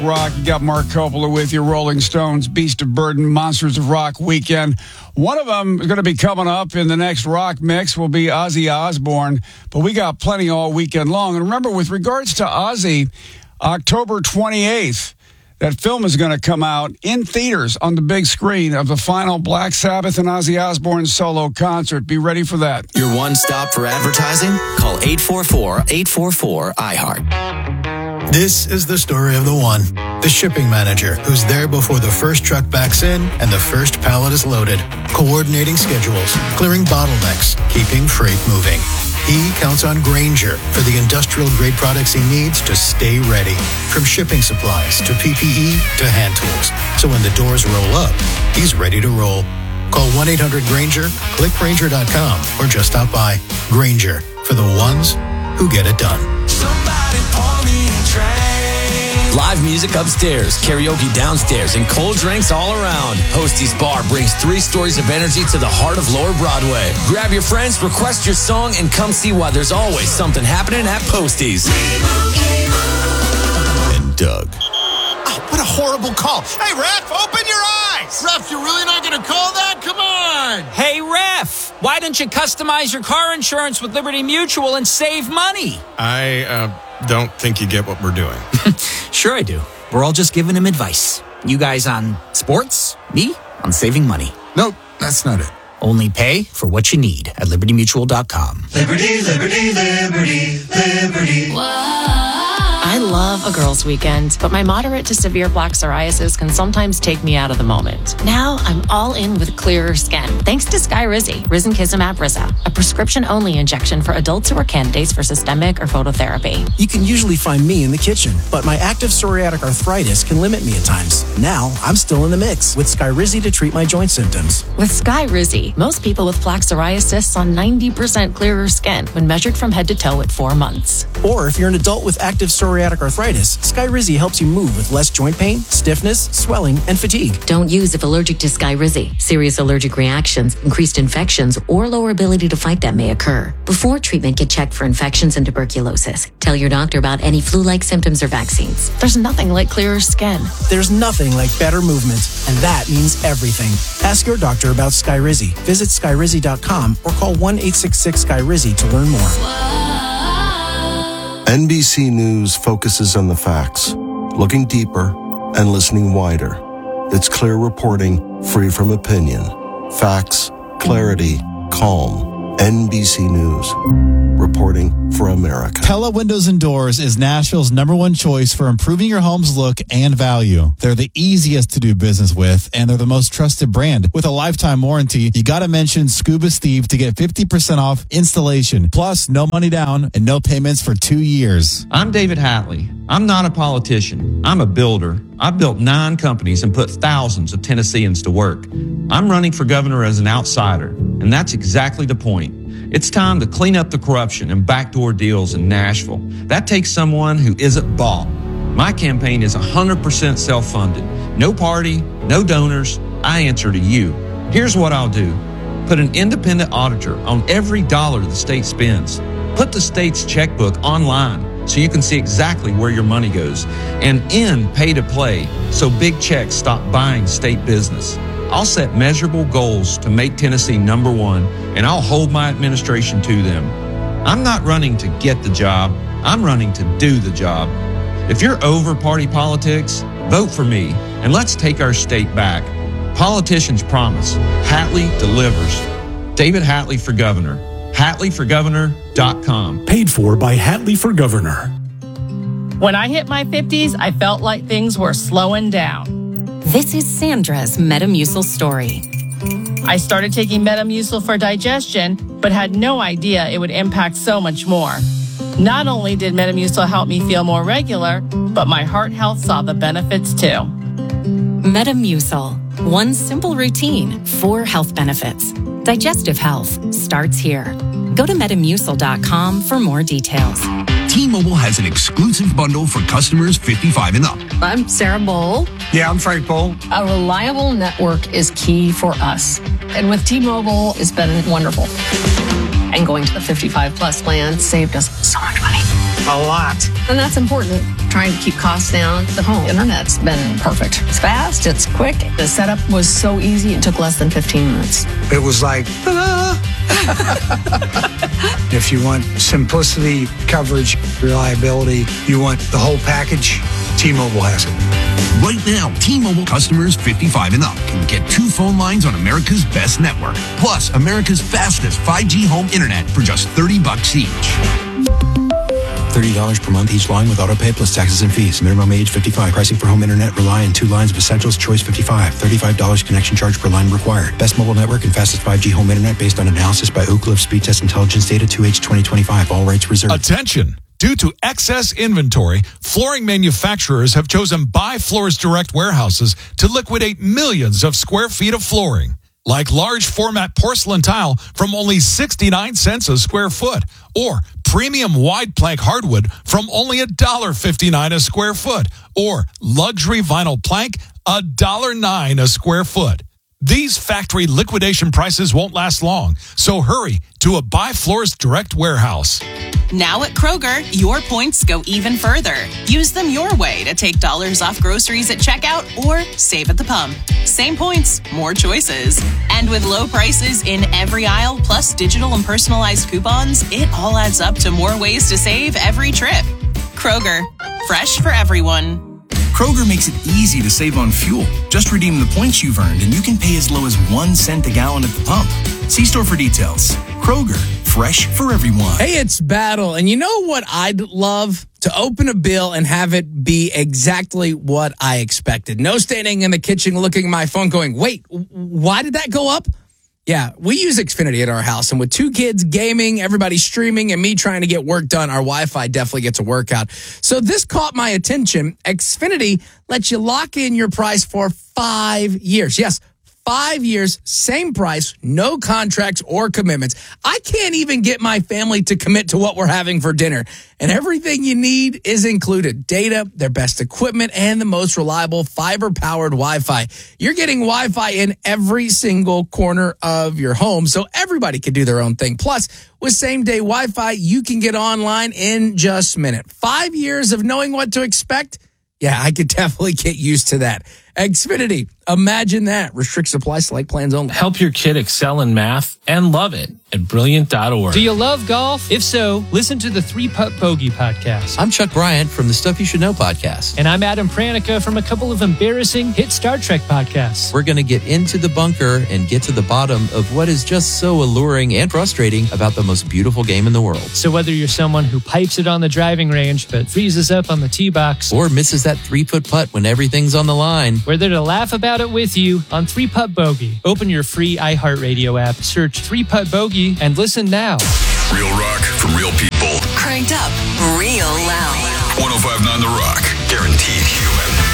Rock. You got Mark Coppola with you, Rolling Stones, Beast of Burden, Monsters of Rock weekend. One of them is going to be coming up in the next rock mix will be Ozzy Osbourne, but we got plenty all weekend long. And remember, with regards to Ozzy, October 28th, that film is going to come out in theaters on the big screen of the final Black Sabbath and Ozzy Osbourne solo concert. Be ready for that. Your one stop for advertising? Call 844-844-iHeart. This is the story of the one, the shipping manager who's there before the first truck backs in and the first pallet is loaded, coordinating schedules, clearing bottlenecks, keeping freight moving. He counts on Grainger for the industrial-grade products he needs to stay ready, from shipping supplies to PPE to hand tools. So when the doors roll up, he's ready to roll. Call 1-800-GRAINGER, click Grainger.com, or just stop by. Grainger, for the ones who get it done. Somebody pour me a drink. Live music upstairs, karaoke downstairs, and cold drinks all around. Hostie's Bar brings 3 stories of energy to the heart of Lower Broadway. Grab your friends, request your song, and come see why there's always something happening at Postie's. And Doug. Oh, what a horrible call. Hey, Ref, open your eyes. Ref, you're really not going to call that? Come on. Hey, Ref, why don't you customize your car insurance with Liberty Mutual and save money? I don't think you get what we're doing. Sure I do. We're all just giving him advice. You guys on sports, me on saving money. Nope, that's not it. Only pay for what you need at libertymutual.com. Liberty, liberty, liberty, liberty. I love a girls' weekend, but my moderate to severe plaque psoriasis can sometimes take me out of the moment. Now I'm all in with clearer skin, thanks to Skyrizi, Risankizumab Rizza, a prescription-only injection for adults who are candidates for systemic or phototherapy. You can usually find me in the kitchen, but my active psoriatic arthritis can limit me at times. Now I'm still in the mix with Skyrizi to treat my joint symptoms. With Skyrizi, most people with plaque psoriasis saw 90% clearer skin when measured from head to toe at 4 months. Or if you're an adult with active psoriatic arthritis, Skyrizi helps you move with less joint pain, stiffness, swelling, and fatigue. Don't use if allergic to Skyrizi. Serious allergic reactions, increased infections, or lower ability to fight them may occur. Before treatment, get checked for infections and tuberculosis. Tell your doctor about any flu-like symptoms or vaccines. There's nothing like clearer skin. There's nothing like better movement, and that means everything. Ask your doctor about Skyrizi. Visit Skyrizi.com or call 1-866-SKYRIZI to learn more. NBC News focuses on the facts, looking deeper and listening wider. It's clear reporting, free from opinion. Facts, clarity, calm. NBC News. Reporting for America. Pella Windows and Doors is Nashville's #1 choice for improving your home's look and value. They're the easiest to do business with, and they're the most trusted brand. With a lifetime warranty, you gotta mention Scuba Steve to get 50% off installation. Plus, no money down and no payments for 2 years. I'm David Hatley. I'm not a politician. I'm a builder. I've built 9 companies and put thousands of Tennesseans to work. I'm running for governor as an outsider, and that's exactly the point. It's time to clean up the corruption and backdoor deals in Nashville. That takes someone who isn't bought. My campaign is 100% self-funded. No party, no donors. I answer to you. Here's what I'll do. Put an independent auditor on every dollar the state spends. Put the state's checkbook online so you can see exactly where your money goes. And end pay-to-play so big checks stop buying state business. I'll set measurable goals to make Tennessee #1, and I'll hold my administration to them. I'm not running to get the job. I'm running to do the job. If you're over party politics, vote for me, and let's take our state back. Politicians promise. Hatley delivers. David Hatley for governor. HatleyForGovernor.com. Paid for by Hatley for Governor. When I hit my 50s, I felt like things were slowing down. This is Sandra's Metamucil story. I started taking Metamucil for digestion, but had no idea it would impact so much more. Not only did Metamucil help me feel more regular, but my heart health saw the benefits too. Metamucil. One simple routine, 4 health benefits. Digestive health starts here. Go to Metamucil.com for more details. T-Mobile has an exclusive bundle for customers 55 and up. I'm Sarah Bowl. Yeah, I'm Frank Bowl. A reliable network is key for us. And with T-Mobile, it's been wonderful. And going to the 55 plus plan saved us so much money. A lot. And that's important. Trying to keep costs down. The home internet's been perfect. It's fast, it's quick. The setup was so easy, it took less than 15 minutes. It was like, ta-da! If you want simplicity, coverage, reliability, you want the whole package, T-Mobile has it. Right now, T-Mobile customers 55 and up can get 2 phone lines on America's best network, plus America's fastest 5G home internet for just $30 each. $30 per month each line with autopay plus taxes and fees. Minimum age 55. Pricing for home internet rely on 2 lines of Essentials. Choice 55. $35 connection charge per line required. Best mobile network and fastest 5G home internet based on analysis by Ookla of Speed Test Intelligence data 2H 2025. All rights reserved. Attention! Due to excess inventory, flooring manufacturers have chosen Buy Floors Direct warehouses to liquidate millions of square feet of flooring. Like large format porcelain tile from only 69 cents a square foot, or premium wide plank hardwood from only $1.59 a square foot, or luxury vinyl plank $1.09 a square foot. These factory liquidation prices won't last long, so hurry to a Buy Floors Direct warehouse. Now at Kroger, your points go even further. Use them your way to take dollars off groceries at checkout or save at the pump. Same points, more choices. And with low prices in every aisle, plus digital and personalized coupons, it all adds up to more ways to save every trip. Kroger, fresh for everyone. Kroger makes it easy to save on fuel. Just redeem the points you've earned and you can pay as low as 1 cent a gallon at the pump. See store for details. Kroger, fresh for everyone. Hey, it's Battle. And you know what I'd love? To open a bill and have it be exactly what I expected. No standing in the kitchen looking at my phone going, wait, why did that go up? Yeah, we use Xfinity at our house, and with 2 kids gaming, everybody streaming, and me trying to get work done, our Wi-Fi definitely gets a workout. So this caught my attention. Xfinity lets you lock in your price for 5 years. Yes, 5 years, same price, no contracts or commitments. I can't even get my family to commit to what we're having for dinner. And everything you need is included. Data, their best equipment, and the most reliable fiber-powered Wi-Fi. You're getting Wi-Fi in every single corner of your home, so everybody can do their own thing. Plus, with same-day Wi-Fi, you can get online in just a minute. 5 years of knowing what to expect? Yeah, I could definitely get used to that. Xfinity, imagine that. Restrict supply, select plans only. Help your kid excel in math and love it at Brilliant.org. Do you love golf? If so, listen to the 3 Putt Bogey podcast. I'm Chuck Bryant from the Stuff You Should Know podcast. And I'm Adam Pranica from a couple of embarrassing hit Star Trek podcasts. We're going to get into the bunker and get to the bottom of what is just so alluring and frustrating about the most beautiful game in the world. So whether you're someone who pipes it on the driving range but freezes up on the tee box, or misses that 3-foot putt when everything's on the line, we're there to laugh about it with you on 3 Putt Bogey. Open your free iHeartRadio app, search 3 Putt Bogey, and listen now. Real rock from real people. Cranked up, real loud. 105.9 The Rock. Guaranteed human.